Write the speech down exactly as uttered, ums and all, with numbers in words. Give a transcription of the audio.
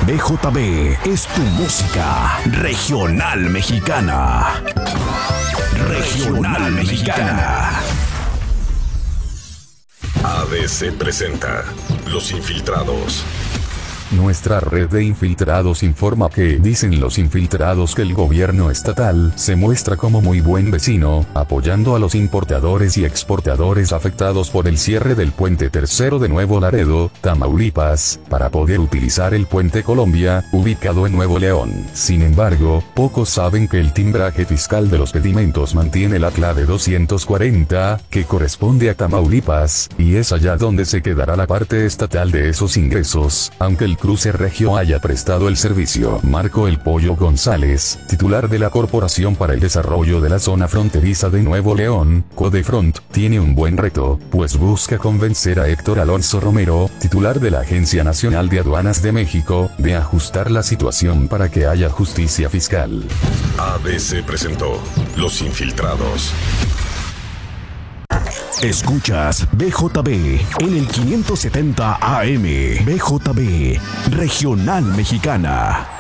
B J B es tu música regional mexicana. Regional mexicana. A B C presenta Los Infiltrados. Nuestra red de infiltrados informa que, dicen los infiltrados, que el gobierno estatal se muestra como muy buen vecino, apoyando a los importadores y exportadores afectados por el cierre del puente tercero de Nuevo Laredo, Tamaulipas, para poder utilizar el puente Colombia, ubicado en Nuevo León. Sin embargo, pocos saben que el timbraje fiscal de los pedimentos mantiene la clave doscientos cuarenta, que corresponde a Tamaulipas, y es allá donde se quedará la parte estatal de esos ingresos, aunque el Cruce Regio haya prestado el servicio. Marco El Pollo González, titular de la Corporación para el Desarrollo de la Zona Fronteriza de Nuevo León, Codefront, tiene un buen reto, pues busca convencer a Héctor Alonso Romero, titular de la Agencia Nacional de Aduanas de México, de ajustar la situación para que haya justicia fiscal. A B C presentó Los Infiltrados. Escuchas B J B en el quinientos setenta A M. B J B, Regional Mexicana.